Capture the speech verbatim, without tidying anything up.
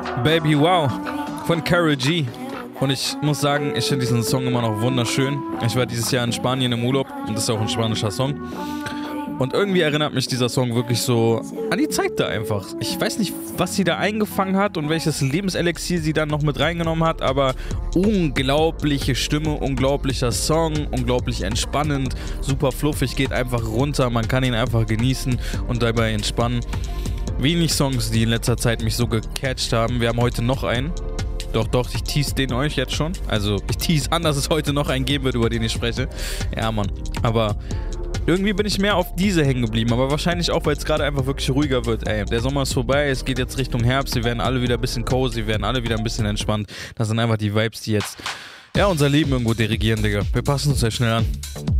Baby Wow von Karol G. Und ich muss sagen, ich finde diesen Song immer noch wunderschön. Ich war dieses Jahr in Spanien im Urlaub und das ist auch ein spanischer Song. Und irgendwie erinnert mich dieser Song wirklich so an die Zeit da einfach. Ich weiß nicht, was sie da eingefangen hat und welches Lebenselixier sie dann noch mit reingenommen hat, aber unglaubliche Stimme, unglaublicher Song, unglaublich entspannend, super fluffig, geht einfach runter, man kann ihn einfach genießen und dabei entspannen. Wenig Songs, die in letzter Zeit mich so gecatcht haben. Wir haben heute noch einen. Doch, doch, ich tease den euch jetzt schon. Also ich tease an, dass es heute noch einen geben wird, über den ich spreche. Ja, Mann. Aber irgendwie bin ich mehr auf diese hängen geblieben, aber wahrscheinlich auch, weil es gerade einfach wirklich ruhiger wird. Ey, der Sommer ist vorbei, es geht jetzt Richtung Herbst, wir werden alle wieder ein bisschen cozy, wir werden alle wieder ein bisschen entspannt. Das sind einfach die Vibes, die jetzt, ja, unser Leben irgendwo dirigieren, Digga. Wir passen uns ja schnell an.